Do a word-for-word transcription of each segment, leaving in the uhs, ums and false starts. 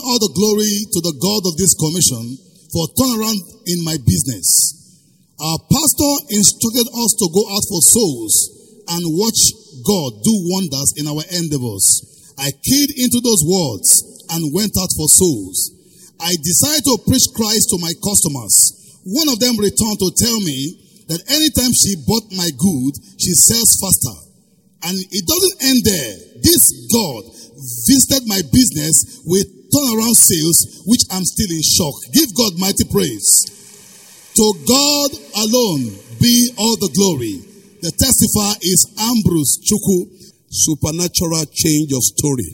all the glory to the God of this commission for turnaround in my business. Our pastor instructed us to go out for souls and watch God do wonders in our endeavors. I keyed into those words and went out for souls. I decided to preach Christ to my customers. One of them returned to tell me that anytime she bought my good, she sells faster. And it doesn't end there. This God visited my business with turnaround sales, which I'm still in shock. Give God mighty praise. To God alone be all the glory. The testifier is Ambrose Chukwu. Supernatural change of story.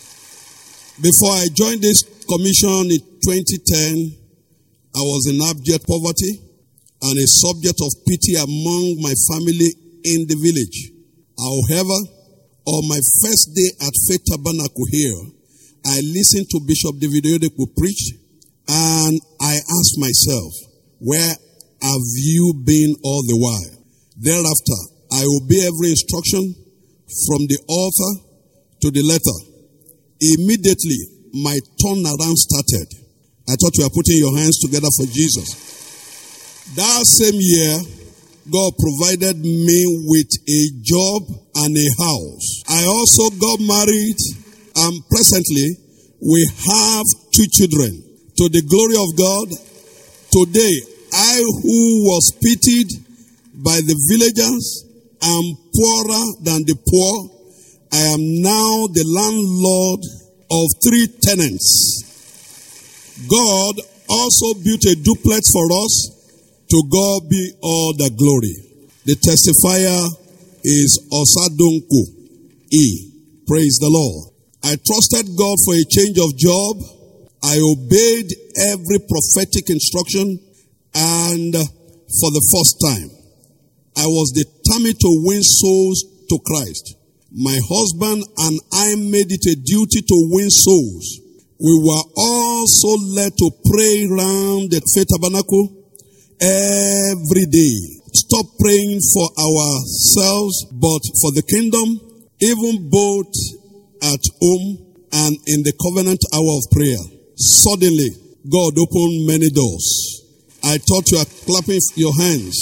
Before I joined this commission in twenty ten, I was in abject poverty and a subject of pity among my family in the village. However, on my first day at Faith Tabernacle here, I listened to Bishop David Oyedepo preach, and I asked myself, where have you been all the while? Thereafter, I obey every instruction from the author to the letter. Immediately, my turnaround started. I thought you were putting your hands together for Jesus. That same year, God provided me with a job and a house. I also got married, and presently we have two children. To the glory of God, today I who was pitied by the villagers am poorer than the poor. I am now the landlord of three tenants. God also built a duplex for us. To God be all the glory. The testifier is Osadonko E. Praise the Lord. I trusted God for a change of job. I obeyed every prophetic instruction, and for the first time, I was determined to win souls to Christ. My husband and I made it a duty to win souls. We were also led to pray around the Faith Tabernacle every day. Stop praying for ourselves, but for the kingdom, even both at home and in the covenant hour of prayer. Suddenly, God opened many doors. I thought you were clapping your hands.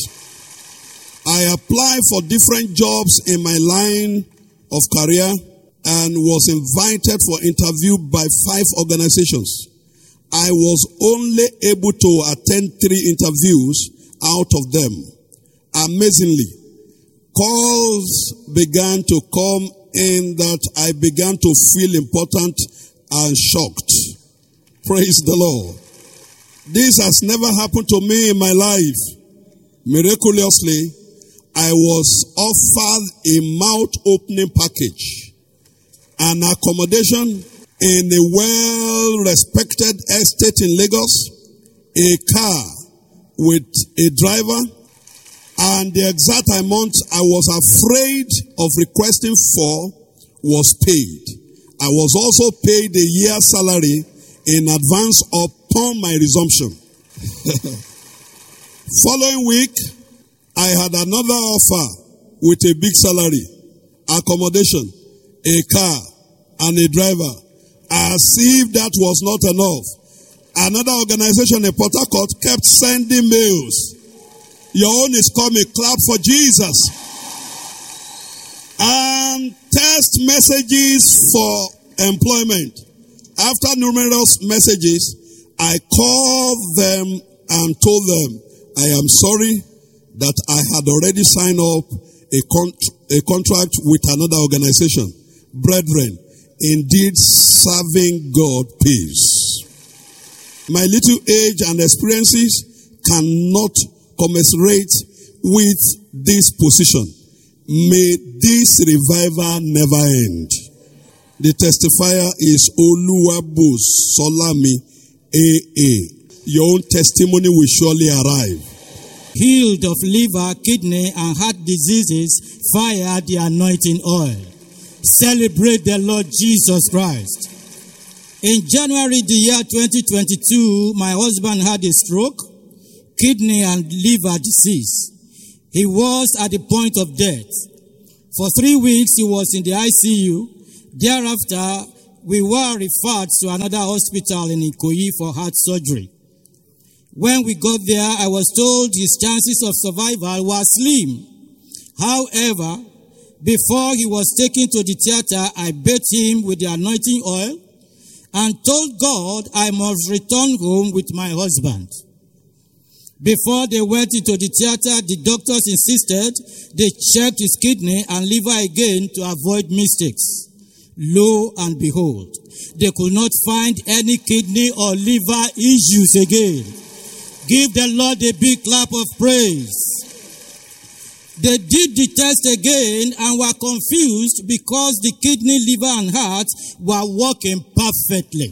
I applied for different jobs in my line of career and was invited for interview by five organizations. I was only able to attend three interviews out of them. Amazingly, calls began to come in that I began to feel important and shocked. Praise the Lord. This has never happened to me in my life. Miraculously, I was offered a mouth-opening package, an accommodation in a well-respected estate in Lagos, a car with a driver, and the exact amount I was afraid of requesting for was paid. I was also paid a year's salary in advance upon my resumption. Following week, I had another offer with a big salary, accommodation, a car, and a driver. As if that was not enough, another organization in Port Harcourt kept sending mails. Your own is coming. Clap for Jesus. And text messages for employment. After numerous messages, I called them and told them, I am sorry that I had already signed up a, con- a contract with another organization. Brethren, indeed, serving God pays. My little age and experiences cannot commensurate with this position. May this revival never end. The testifier is Oluwabo Solami A A. Your own testimony will surely arrive. Healed of liver, kidney, and heart diseases via the anointing oil. Celebrate the Lord Jesus Christ. In January the year twenty twenty-two, my husband had a stroke, kidney and liver disease. He was at the point of death. For three weeks, he was in the I C U. Thereafter, we were referred to another hospital in Ikoyi for heart surgery. When we got there, I was told his chances of survival were slim. However, before he was taken to the theater, I bathed him with the anointing oil and told God I must return home with my husband. Before they went into the theater, the doctors insisted they checked his kidney and liver again to avoid mistakes. Lo and behold, they could not find any kidney or liver issues again. Give the Lord a big clap of praise. They did the test again and were confused because the kidney, liver, and heart were working perfectly.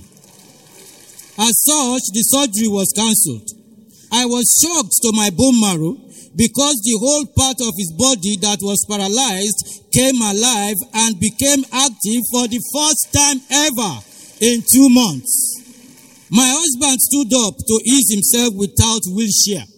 As such, the surgery was cancelled. I was shocked to my bone marrow because the whole part of his body that was paralyzed came alive and became active for the first time ever in two months. My husband stood up to ease himself without wheelchair.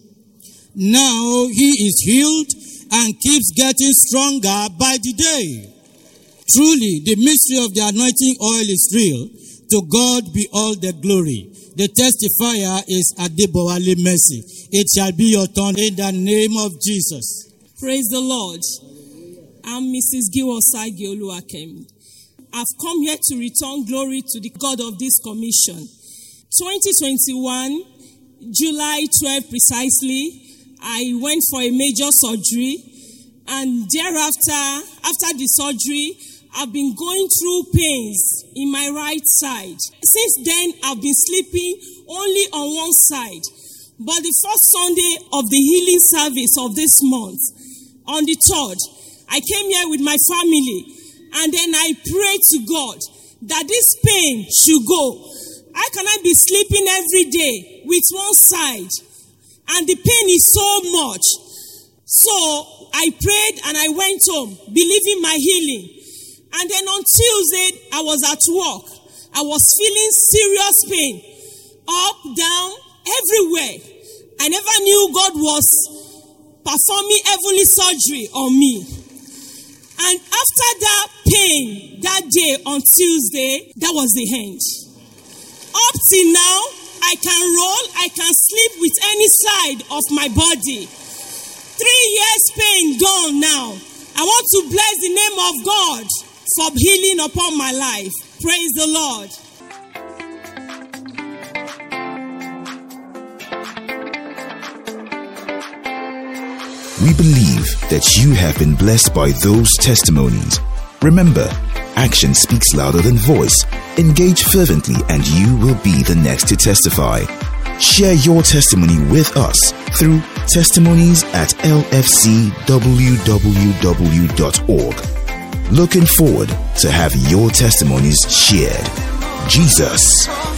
Now he is healed and keeps getting stronger by the day. Truly, the mystery of the anointing oil is real. To God be all the glory. The testifier is Adebowale Mercy. It shall be your turn in the name of Jesus. Praise the Lord. I'm Missus Giwosagi Oluwakemi. I've come here to return glory to the God of this commission. twenty twenty-one, July twelfth precisely, I went for a major surgery, and thereafter, after the surgery, I've been going through pains in my right side. Since then, I've been sleeping only on one side. But the first Sunday of the healing service of this month, on the third, I came here with my family, and then I prayed to God that this pain should go. How can I be sleeping every day with one side? And the pain is so much. So I prayed and I went home, believing my healing. And then on Tuesday, I was at work. I was feeling serious pain. Up, down, everywhere. I never knew God was performing heavenly surgery on me. And after that pain, that day on Tuesday, that was the end. Up till now, I can roll, I can sleep with any side of my body. Three years pain gone now. I want to bless the name of God for healing upon my life. Praise the Lord. We believe that you have been blessed by those testimonies. Remember, action speaks louder than voice. Engage fervently and you will be the next to testify. Share your testimony with us through testimonies at l f c w w w dot org. Looking forward to have your testimonies shared. Jesus